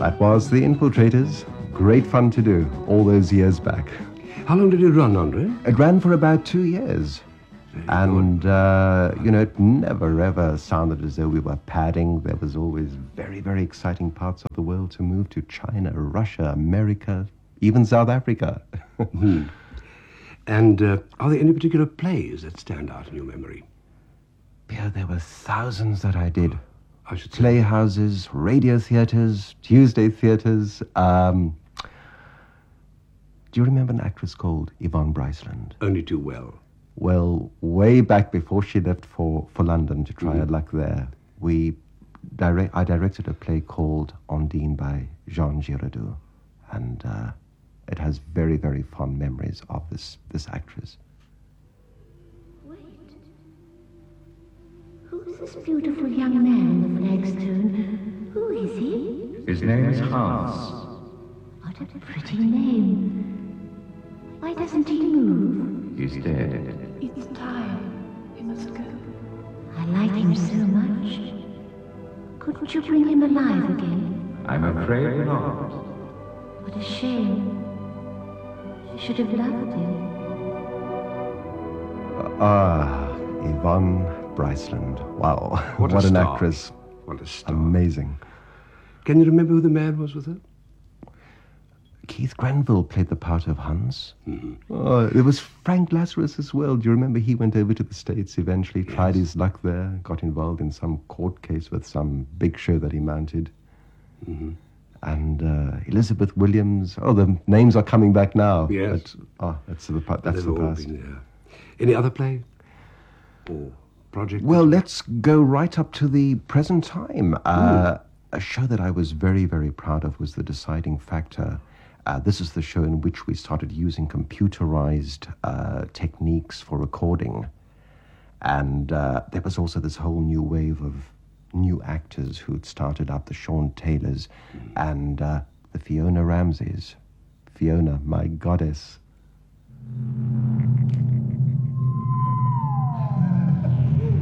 That was The Infiltrators. Great fun to do all those years back. How long did it run, Andre? It ran for about 2 years. And, it never ever sounded as though we were padding. There was always very, very exciting parts of the world to move to: China, Russia, America, even South Africa. And are there any particular plays that stand out in your memory? Yeah, there were thousands that I did. I should say. Playhouses, radio theatres, Tuesday theatres. Do you remember an actress called Yvonne Bryceland? Only too well. Well, way back before she left for London to try her luck there, I directed a play called Ondine by Jean Giraudoux, and it has very, very fond memories of this actress. Wait. Who's this beautiful young man on the flagstone? Who is he? His name is Hans. What a pretty name. Why doesn't he move? He's dead. It's time. We must go. I like him so much. Couldn't you bring him alive again? I'm afraid not. What a shame. She should have loved him. Yvonne Bryceland. Wow. What a an star. actress. What a star. Amazing. Can you remember who the man was with her? Keith Granville played the part of Hans. Mm-hmm. There was Frank Lazarus as well. Do you remember he went over to the States eventually, tried his luck there, got involved in some court case with some big show that he mounted. Mm-hmm. And Elizabeth Williams. Oh, the names are coming back now. Yes. But, that's the past. They've all been there. Any other play? Or project? Well, let's go right up to the present time. A show that I was very, very proud of was The Deciding Factor. This is the show in which we started using computerized techniques for recording. And there was also this whole new wave of new actors who had started up, the Sean Taylors and the Fiona Ramseys. Fiona, my goddess.